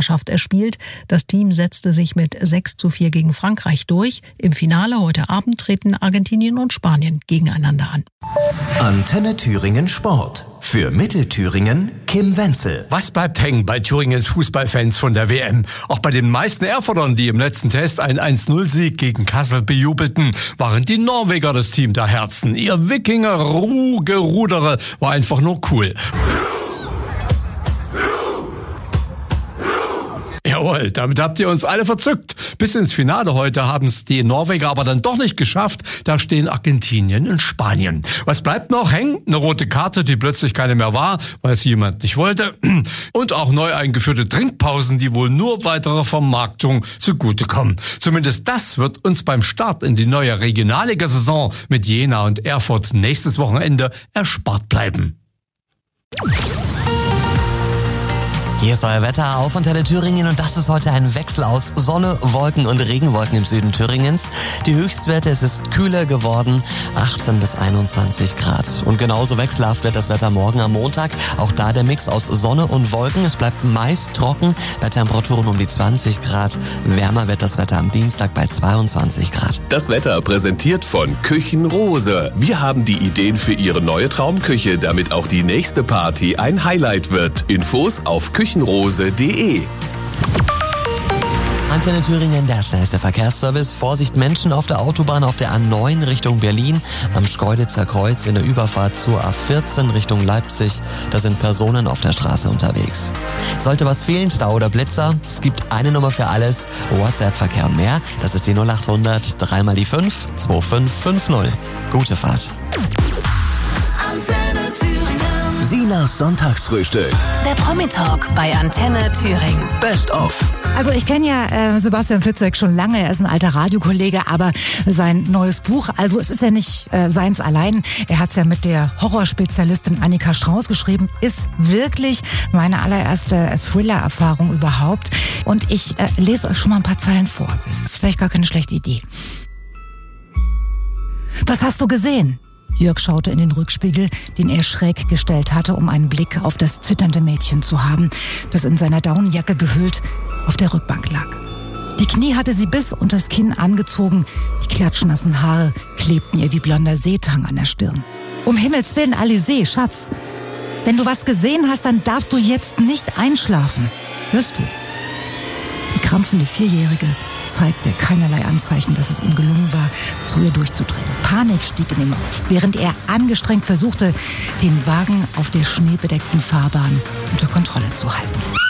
Weltmeisterschaft erspielt. Das Team setzte sich mit 6:4 gegen Frankreich durch. Im Finale heute Abend treten Argentinien und Spanien gegeneinander an. Antenne Thüringen Sport. Für Mittelthüringen Kim Wenzel. Was bleibt hängen bei Thüringens Fußballfans von der WM? Auch bei den meisten Erfurtern, die im letzten Test einen 1-0-Sieg gegen Kassel bejubelten, waren die Norweger das Team der Herzen. Ihr Wikinger-Gerudere war einfach nur cool. Jawohl, damit habt ihr uns alle verzückt. Bis ins Finale heute haben es die Norweger aber dann doch nicht geschafft. Da stehen Argentinien und Spanien. Was bleibt noch hängen? Eine rote Karte, die plötzlich keine mehr war, weil es jemand nicht wollte. Und auch neu eingeführte Trinkpausen, die wohl nur weiterer Vermarktung zugutekommen. Zumindest das wird uns beim Start in die neue Regionalliga-Saison mit Jena und Erfurt nächstes Wochenende erspart bleiben. Hier ist euer Wetter auf Antenne Thüringen und das ist heute ein Wechsel aus Sonne, Wolken und Regenwolken im Süden Thüringens. Die Höchstwerte, es ist kühler geworden, 18 bis 21 Grad. Und genauso wechselhaft wird das Wetter morgen am Montag. Auch da der Mix aus Sonne und Wolken. Es bleibt meist trocken bei Temperaturen um die 20 Grad. Wärmer wird das Wetter am Dienstag bei 22 Grad. Das Wetter präsentiert von Küchenrose. Wir haben die Ideen für Ihre neue Traumküche, damit auch die nächste Party ein Highlight wird. Infos auf küchenrose.de. Antenne Thüringen, der schnellste Verkehrsservice. Vorsicht, Menschen auf der Autobahn auf der A9 Richtung Berlin, am Schkeuditzer Kreuz in der Überfahrt zur A14 Richtung Leipzig. Da sind Personen auf der Straße unterwegs. Sollte was fehlen, Stau oder Blitzer, es gibt eine Nummer für alles. WhatsApp-Verkehr und mehr, das ist die 0800 3 mal die 5 2550. Gute Fahrt. Antenne Thüringen. Sinas Sonntagsfrühstück. Der Promi-Talk bei Antenne Thüringen. Best of. Also ich kenne ja Sebastian Fitzek schon lange, er ist ein alter Radiokollege, aber sein neues Buch, also es ist ja nicht seins allein, er hat es ja mit der Horrorspezialistin Annika Strauß geschrieben, ist wirklich meine allererste Thriller-Erfahrung überhaupt und ich lese euch schon mal ein paar Zeilen vor, das ist vielleicht gar keine schlechte Idee. Was hast du gesehen? Jörg schaute in den Rückspiegel, den er schräg gestellt hatte, um einen Blick auf das zitternde Mädchen zu haben, das in seiner Daunenjacke gehüllt auf der Rückbank lag. Die Knie hatte sie bis unters Kinn angezogen, die klatschnassen Haare klebten ihr wie blonder Seetang an der Stirn. Um Himmels Willen, Alizé, Schatz, wenn du was gesehen hast, dann darfst du jetzt nicht einschlafen. Hörst du? Die krampfende Vierjährige zeigte keinerlei Anzeichen, dass es ihm gelungen war, zu ihr durchzudringen. Panik stieg in ihm auf, während er angestrengt versuchte, den Wagen auf der schneebedeckten Fahrbahn unter Kontrolle zu halten.